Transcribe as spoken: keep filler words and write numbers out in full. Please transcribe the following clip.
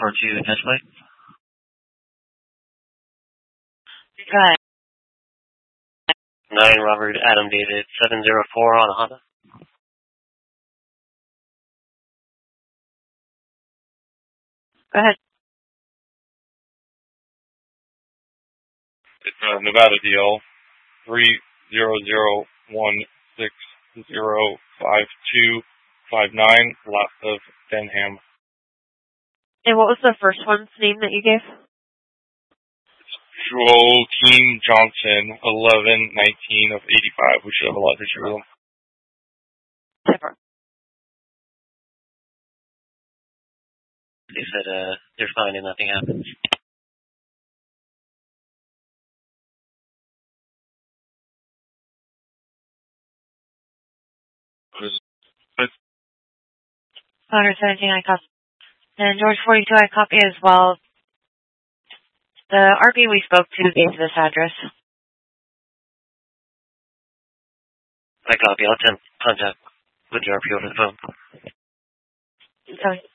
four two dash plate. Right. nine Robert Adam David seven zero four on a Honda. Go ahead. It's a Nevada D L three zero zero one six zero five two five nine, lot of Denham. And what was the first one's name that you gave? Joaquin Johnson, eleven nineteen of eighty-five. We should have a lot of history with him. Super. They said uh, they're fine and nothing happens. one seventeen I copy. And George forty-two I copy as well. The R P we spoke to gave this address. I copy. I'll attempt contact with the R P over the phone. So